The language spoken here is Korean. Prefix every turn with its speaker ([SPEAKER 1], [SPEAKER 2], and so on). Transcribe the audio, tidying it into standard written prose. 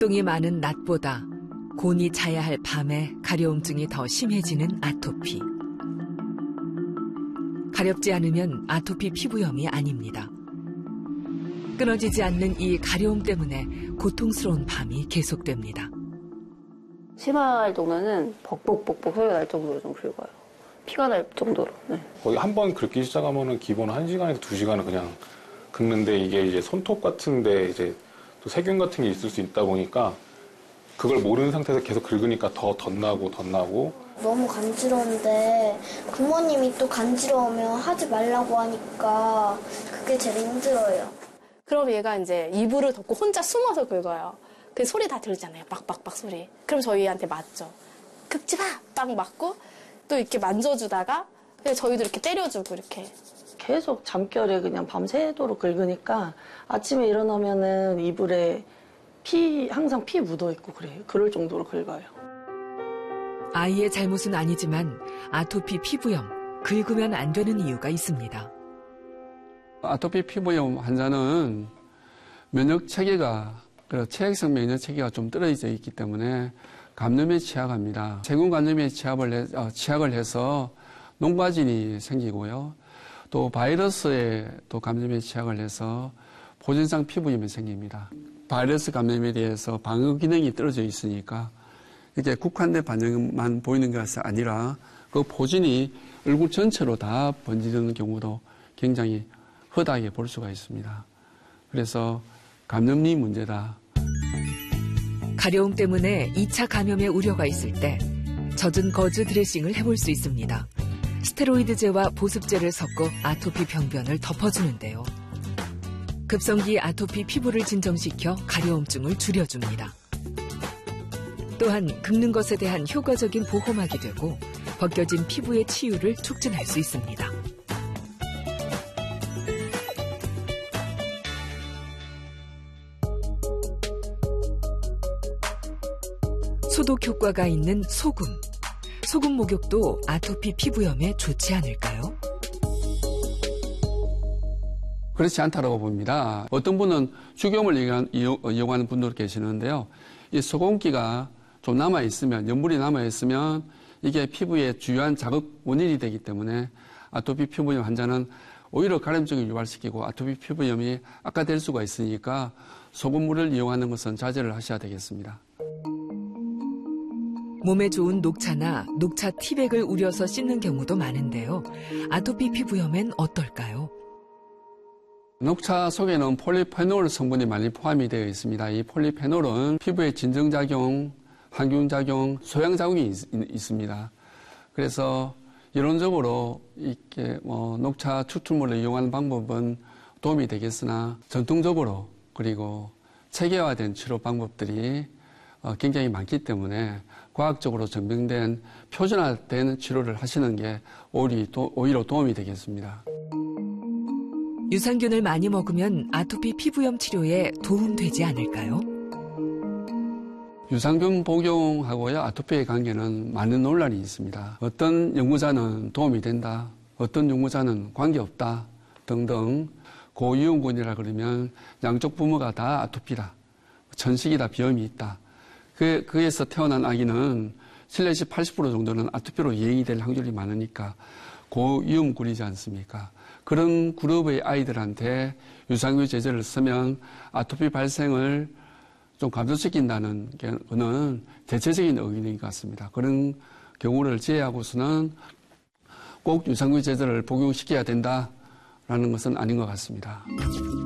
[SPEAKER 1] 활동이 많은 낮보다 곤히 자야 할 밤에 가려움증이 더 심해지는 아토피. 가렵지 않으면 아토피 피부염이 아닙니다. 끊어지지 않는 이 가려움 때문에 고통스러운 밤이 계속됩니다.
[SPEAKER 2] 치마 정도는 벅벅벅벅 소리가 날 정도로 좀 긁어요. 피가 날 정도로. 네.
[SPEAKER 3] 거의 한 번 긁기 시작하면은 기본 1시간에서 2시간은 그냥 긁는데 이게 이제 손톱 같은데 이제 또 세균 같은 게 있을 수 있다 보니까 그걸 모르는 상태에서 계속 긁으니까 더 덧나고.
[SPEAKER 4] 너무 간지러운데 부모님이 또 간지러우면 하지 말라고 하니까 그게 제일 힘들어요.
[SPEAKER 5] 그럼 얘가 이제 이불을 덮고 혼자 숨어서 긁어요. 그 소리 다 들리잖아요. 빡빡빡 소리. 그럼 저희한테 맞죠. 긁지 마! 딱 맞고 또 이렇게 만져주다가 저희도 이렇게 때려주고 이렇게.
[SPEAKER 6] 계속 잠결에 그냥 밤새도록 긁으니까 아침에 일어나면은 이불에 항상 피 묻어있고 그래요. 그럴 정도로 긁어요.
[SPEAKER 1] 아이의 잘못은 아니지만 아토피 피부염, 긁으면 안 되는 이유가 있습니다.
[SPEAKER 7] 아토피 피부염 환자는 면역 체계가, 체액성 면역 체계가 좀 떨어져 있기 때문에 감염에 취약합니다. 세균 감염에 취약을 해서 농바진이 생기고요. 또 바이러스에 또 감염에 취약을 해서 보존성 피부염이 생깁니다. 바이러스 감염에 대해서 방어 기능이 떨어져 있으니까 이게 국한된 반응만 보이는 것이 아니라 그 포진이 얼굴 전체로 다 번지는 경우도 굉장히 흔하게 볼 수가 있습니다. 그래서 감염이 문제다.
[SPEAKER 1] 가려움 때문에 2차 감염의 우려가 있을 때 젖은 거즈 드레싱을 해볼 수 있습니다. 스테로이드제와 보습제를 섞어 아토피 병변을 덮어주는데요. 급성기 아토피 피부를 진정시켜 가려움증을 줄여줍니다. 또한 긁는 것에 대한 효과적인 보호막이 되고 벗겨진 피부의 치유를 촉진할 수 있습니다. 소독 효과가 있는 소금. 소금 목욕도 아토피 피부염에 좋지 않을까요?
[SPEAKER 7] 그렇지 않다고 봅니다. 어떤 분은 죽염을 이용하는 분도 계시는데요. 이 소금기가 좀 남아있으면, 염분이 남아있으면 이게 피부의 주요한 자극 원인이 되기 때문에 아토피 피부염 환자는 오히려 가려움증을 유발시키고 아토피 피부염이 악화될 수가 있으니까 소금물을 이용하는 것은 자제를 하셔야 되겠습니다.
[SPEAKER 1] 몸에 좋은 녹차나 녹차 티백을 우려서 씻는 경우도 많은데요. 아토피 피부염엔 어떨까요?
[SPEAKER 7] 녹차 속에는 폴리페놀 성분이 많이 포함이 되어 있습니다. 이 폴리페놀은 피부에 진정작용, 항균작용, 소양작용이 있습니다. 그래서 이론적으로 이렇게 녹차 추출물을 이용하는 방법은 도움이 되겠으나 전통적으로 그리고 체계화된 치료 방법들이 굉장히 많기 때문에 과학적으로 증명된 표준화된 치료를 하시는 게 오히려 도움이 되겠습니다.
[SPEAKER 1] 유산균을 많이 먹으면 아토피 피부염 치료에 도움되지 않을까요?
[SPEAKER 7] 유산균 복용하고요, 아토피의 관계는 많은 논란이 있습니다. 어떤 연구자는 도움이 된다, 어떤 연구자는 관계없다 등등. 고위험군이라 그러면 양쪽 부모가 다 아토피다, 천식이다, 비염이 있다. 그에서 태어난 아기는 7내지 80% 정도는 아토피로 유행이 될 확률이 많으니까 고위험군이지 않습니까? 그런 그룹의 아이들한테 유산균 제제를 쓰면 아토피 발생을 좀 감소시킨다는 거는 대체적인 의견인 것 같습니다. 그런 경우를 제외하고서는 꼭 유산균 제제를 복용시켜야 된다라는 것은 아닌 것 같습니다.